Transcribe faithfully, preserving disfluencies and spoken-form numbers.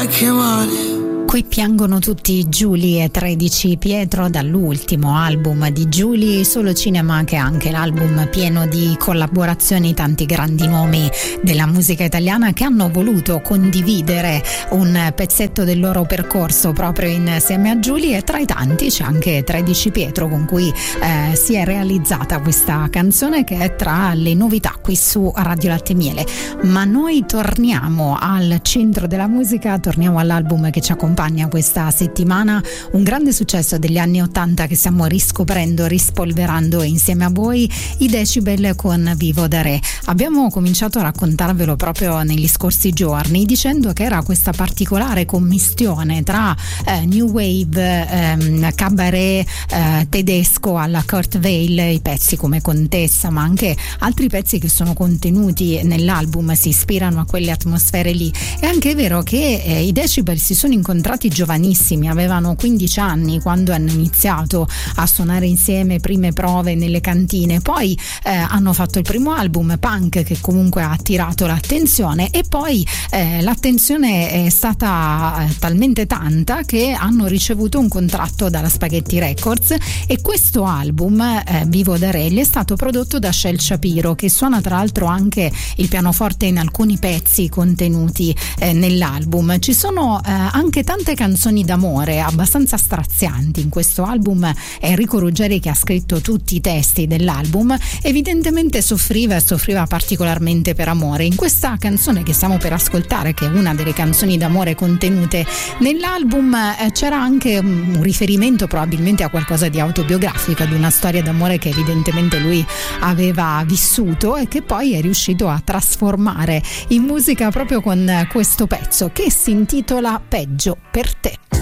mai chiamare. Qui piangono tutti Giulie e tredici Pietro, dall'ultimo album di Giulie, Solo Cinema, che è anche l'album pieno di collaborazioni, tanti grandi nomi della musica italiana che hanno voluto condividere un pezzetto del loro percorso proprio insieme a Giulie, e tra i tanti c'è anche tredici Pietro, con cui eh, si è realizzata questa canzone, che è tra le novità qui su Radio Latte e Miele. Ma noi torniamo al centro della musica, torniamo all'album che ci accompagna questa settimana, un grande successo degli anni ottanta che stiamo riscoprendo, rispolverando insieme a voi, i Decibel con Vivo da Re. Abbiamo cominciato a raccontarvelo proprio negli scorsi giorni, dicendo che era questa particolare commistione tra eh, New Wave, ehm, cabaret eh, tedesco alla Kurt Weill, i pezzi come Contessa, ma anche altri pezzi che sono contenuti nell'album si ispirano a quelle atmosfere lì. È anche vero che eh, i Decibel si sono incontrati giovanissimi, avevano quindici anni quando hanno iniziato a suonare insieme, prime prove nelle cantine, poi eh, hanno fatto il primo album punk che comunque ha attirato l'attenzione, e poi eh, l'attenzione è stata eh, talmente tanta che hanno ricevuto un contratto dalla Spaghetti Records, e questo album eh, Vivo da Re è stato prodotto da Shel Shapiro, che suona tra l'altro anche il pianoforte in alcuni pezzi contenuti eh, nell'album. Ci sono eh, anche tante canzoni d'amore abbastanza strazianti in questo album. È Enrico Ruggeri che ha scritto tutti i testi dell'album, evidentemente soffriva e soffriva particolarmente per amore. In questa canzone che stiamo per ascoltare, che è una delle canzoni d'amore contenute nell'album, eh, c'era anche un riferimento probabilmente a qualcosa di autobiografico, ad una storia d'amore che evidentemente lui aveva vissuto e che poi è riuscito a trasformare in musica proprio con questo pezzo che si intitola Peggio per te.